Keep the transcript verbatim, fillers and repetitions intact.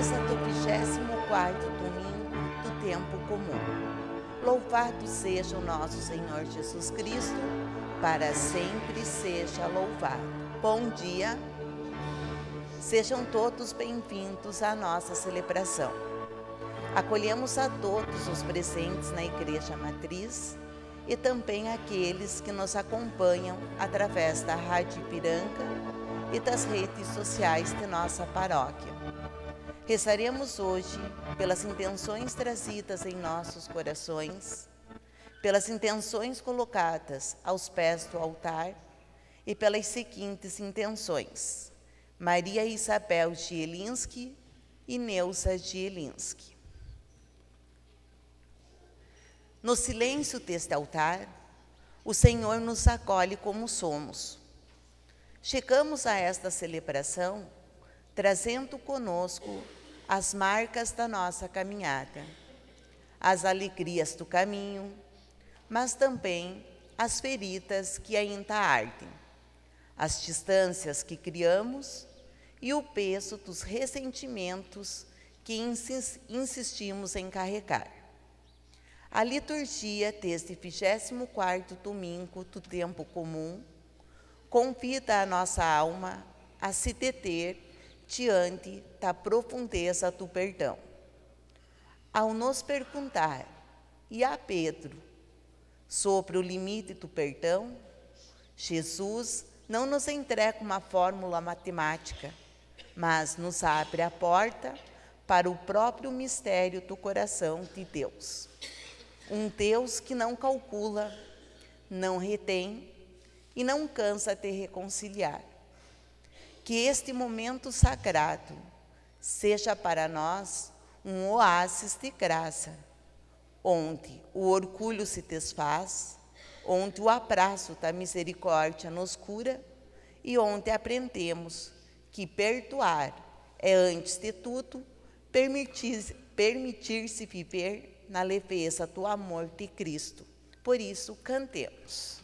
Santo vigésimo quarto domingo do tempo comum. Louvado seja o nosso Senhor Jesus Cristo, para sempre seja louvado. Bom dia, sejam todos bem-vindos à nossa celebração. Acolhemos a todos os presentes na Igreja Matriz e também aqueles que nos acompanham através da Rádio Ipiranga e das redes sociais de nossa paróquia. Rezaremos hoje pelas intenções trazidas em nossos corações, pelas intenções colocadas aos pés do altar e pelas seguintes intenções: Maria Isabel Gielinski e Neuza Gielinski. No silêncio deste altar, o Senhor nos acolhe como somos. Chegamos a esta celebração trazendo conosco as marcas da nossa caminhada, as alegrias do caminho, mas também as feridas que ainda ardem, as distâncias que criamos e o peso dos ressentimentos que insistimos em carregar. A liturgia deste vigésimo quarto domingo do tempo comum convida a nossa alma a se deter diante da profundeza do perdão. Ao nos perguntar, e a Pedro, sobre o limite do perdão, Jesus não nos entrega uma fórmula matemática, mas nos abre a porta para o próprio mistério do coração de Deus. Um Deus que não calcula, não retém e não cansa de reconciliar. Que este momento sagrado seja para nós um oásis de graça, onde o orgulho se desfaz, onde o abraço da misericórdia nos cura e onde aprendemos que perdoar é, antes de tudo, permitir, permitir-se viver na leveza do amor de Cristo. Por isso, cantemos.